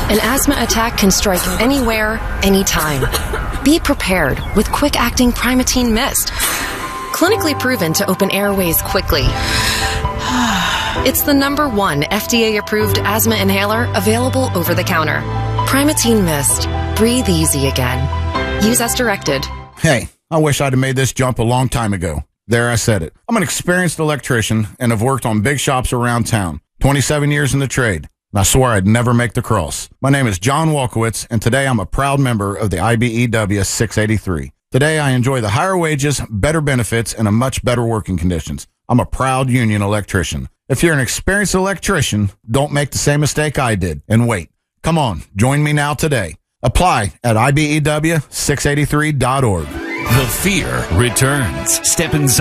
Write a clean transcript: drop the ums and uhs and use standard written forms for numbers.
An asthma attack can strike anywhere, anytime. Be prepared with quick-acting Primatene Mist. Clinically proven to open airways quickly. It's the #1 FDA-approved asthma inhaler available over the counter. Primatene Mist. Breathe easy again. Use as directed. Hey, I wish I'd have made this jump a long time ago. There, I said it. I'm an experienced electrician and have worked on big shops around town. 27 years in the trade. And I swore I'd never make the cross. My name is John Walkowitz, and today I'm a proud member of the IBEW 683. Today I enjoy the higher wages, better benefits, and a much better working conditions. I'm a proud union electrician. If you're an experienced electrician, don't make the same mistake I did and wait. Come on, join me now today. Apply at IBEW683.org. The fear returns. Step inside.